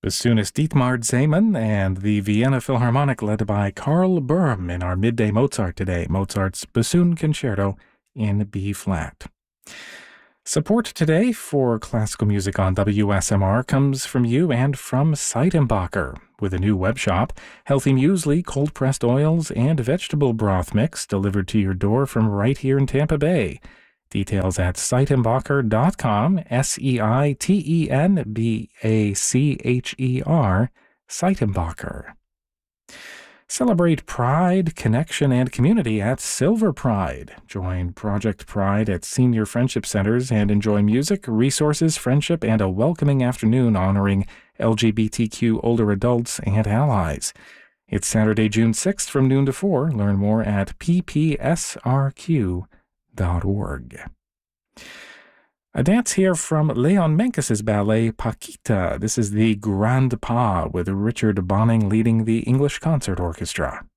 Bassoonist Dietmar Zeyman and the Vienna Philharmonic led by Karl Böhm in our Midday Mozart today, Mozart's Bassoon Concerto in B-flat. Support today for classical music on WSMR comes from you and from Seitenbacher. With a new web shop, healthy muesli, cold-pressed oils, and vegetable broth mix delivered to your door from right here in Tampa Bay. Details at Seitenbacher.com, Seitenbacher, Seitenbacher. Celebrate pride, connection, and community at Silver Pride. Join Project Pride at senior friendship centers and enjoy music, resources, friendship, and a welcoming afternoon honoring LGBTQ older adults and allies. It's Saturday, June 6th from noon to 4. Learn more at ppsrq.org. A dance here from Leon Menkes's ballet Paquita. This is the Grand Pas with Richard Bonning leading the English Concert Orchestra.